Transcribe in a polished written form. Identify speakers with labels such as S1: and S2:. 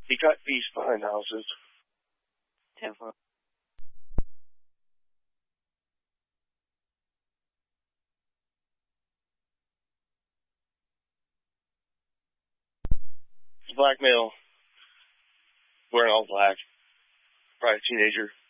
S1: He got peace behind houses.
S2: 10-4.
S1: Black male. Wearing all black. Probably a teenager.